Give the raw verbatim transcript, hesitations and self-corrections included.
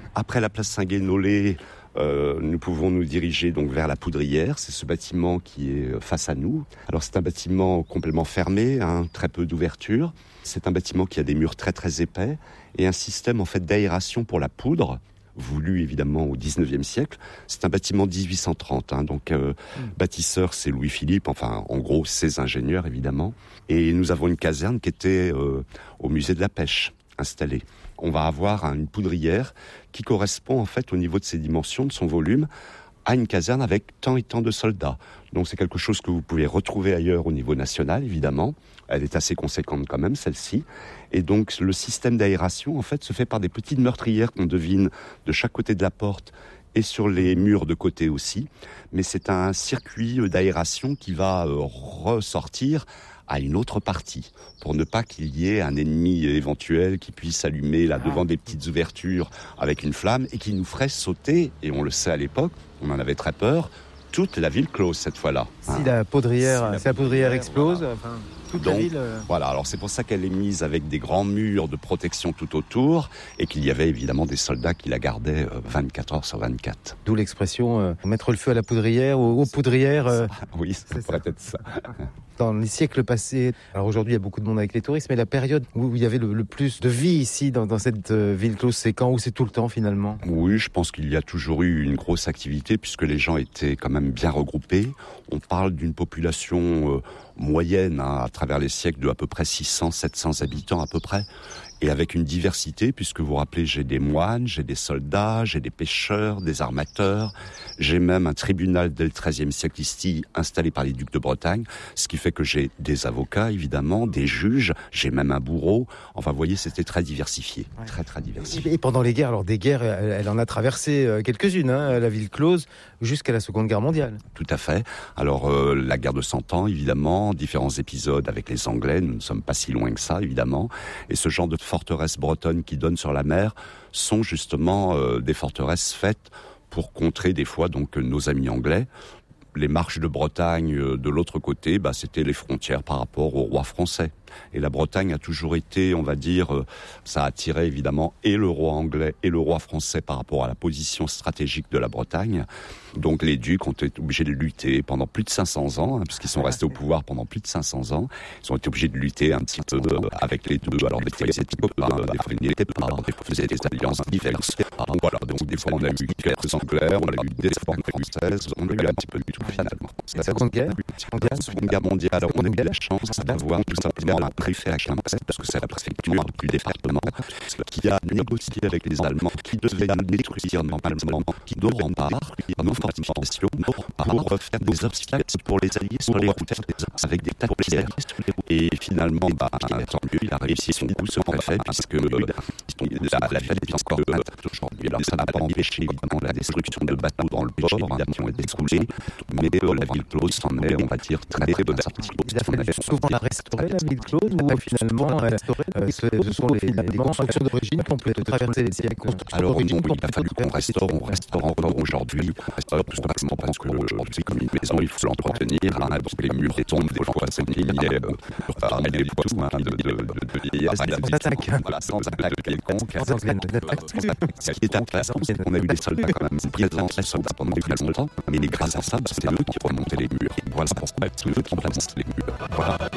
Après la place Saint-Guénolé, euh, nous pouvons nous diriger donc vers la Poudrière. C'est ce bâtiment qui est face à nous. Alors c'est un bâtiment complètement fermé, hein, très peu d'ouverture. C'est un bâtiment qui a des murs très très épais et un système en fait d'aération pour la poudre, voulu évidemment au dix-neuvième siècle. C'est un bâtiment dix-huit cent trente, hein, donc euh, mmh. bâtisseur c'est Louis-Philippe, enfin en gros ses ingénieurs évidemment. Et nous avons une caserne qui était euh, au musée de la pêche installée. On va avoir une poudrière qui correspond en fait au niveau de ses dimensions, de son volume, à une caserne avec tant et tant de soldats. Donc c'est quelque chose que vous pouvez retrouver ailleurs au niveau national, évidemment. Elle est assez conséquente quand même, celle-ci. Et donc le système d'aération, en fait, se fait par des petites meurtrières qu'on devine de chaque côté de la porte et sur les murs de côté aussi. Mais c'est un circuit d'aération qui va ressortir à une autre partie, pour ne pas qu'il y ait un ennemi éventuel qui puisse allumer là devant des petites ouvertures avec une flamme et qui nous ferait sauter, et on le sait à l'époque, on en avait très peur, toute la ville close cette fois-là. Si hein. la poudrière, si la, si la poudrière explose, voilà. enfin, toute Donc, la ville... Euh... Voilà, alors c'est pour ça qu'elle est mise avec des grands murs de protection tout autour et qu'il y avait évidemment des soldats qui la gardaient vingt-quatre heures sur vingt-quatre. D'où l'expression euh, mettre le feu à la poudrière ou aux poudrières. Euh... Oui, ça c'est pourrait ça. être ça. Dans les siècles passés, alors aujourd'hui il y a beaucoup de monde avec les touristes, mais la période où il y avait le, le plus de vie ici dans, dans cette euh, ville close, c'est quand ou c'est tout le temps finalement ? Oui, je pense qu'il y a toujours eu une grosse activité puisque les gens étaient quand même bien regroupés. On parle d'une population euh, moyenne hein, à travers les siècles de à peu près six cents, sept cents habitants à peu près. Et avec une diversité, puisque vous vous rappelez, j'ai des moines, j'ai des soldats, j'ai des pêcheurs, des armateurs. J'ai même un tribunal dès le treizième siècle ici, installé par les ducs de Bretagne, ce qui fait que j'ai des avocats, évidemment, des juges, j'ai même un bourreau. Enfin, vous voyez, c'était très diversifié, ouais. très, très diversifié. Et pendant les guerres, alors des guerres, elle, elle en a traversé quelques-unes, hein, la ville close, jusqu'à la Seconde Guerre mondiale. Tout à fait. Alors, euh, la guerre de Cent Ans, évidemment, différents épisodes avec les Anglais, nous ne sommes pas si loin que ça, évidemment, et ce genre de forteresses bretonnes qui donnent sur la mer sont justement euh, des forteresses faites pour contrer des fois donc nos amis anglais. Les marches de Bretagne euh, de l'autre côté, bah, c'était les frontières par rapport au roi français. Et la Bretagne a toujours été, on va dire, euh, ça a attiré évidemment et le roi anglais et le roi français par rapport à la position stratégique de la Bretagne. Donc les ducs ont été obligés de lutter pendant plus de cinq cents ans, hein, puisqu'ils sont restés au pouvoir pendant plus de cinq cents ans. Ils ont été obligés de lutter un petit peu euh, avec les deux. Alors des fois ils étaient copains, des fois ils n'étaient pas, des fois ils faisaient des alliances diverses. Donc voilà, donc des fois on a eu quelques anglais, on a eu des formes françaises, on a eu un petit peu de tout finalement. La Seconde Guerre, la Seconde Guerre mondiale, on a eu la chance d'avoir tout simplement la préfet à Quimper, parce que c'est la préfecture du département, qui a négocié avec les Allemands, qui devaient nous détruire normalement, qui nos remparts, nos fortifications, pour faire des obstacles pour les Alliés sur les routes, avec des tas de pierres. Et finalement, bah, tant mieux, il a réussi son coup, ce préfet, puisque la, la ville est encore intacte aujourd'hui. Alors ça n'a pas empêché évidemment la destruction de bateaux dans le port, hein, qui ont été coulés, mais euh, la ville close s'en est, on va dire, très très bonne sortie. Il a fallu souvent la restaurer, la ville close, ou finalement, euh, euh, ce, ce sont les, les constructions d'origine qui ont pu traverser les siècles. Alors non, il a fallu qu'on restaure, on restaure encore aujourd'hui, euh, tout simplement parce que aujourd'hui, c'est comme une maison, il faut l'entretenir, hein, donc les murs tombent des fois, c'est une ligne euh, parmi les poids hein, de, de, de, de vieillesse. Sans attaque. Voilà, sans attaque quelconque. Ce qui est intéressant, c'est qu'on a eu des soldats quand même présents, des soldats pendant très longtemps, mais grâce à ça, c'était eux qui remontaient les murs. Voilà pourquoi c'est eux qui remplaçaient les murs. Voilà.